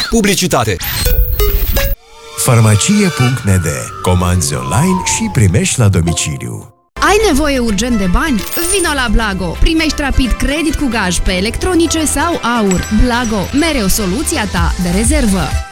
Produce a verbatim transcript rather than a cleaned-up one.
Publicitate. Farmacie punct n d. Comanzi online și primești la domiciliu. Ai nevoie urgent de bani? Vino la Blago! Primești rapid credit cu gaj pe electronice sau aur. Blago, mereu soluția ta de rezervă!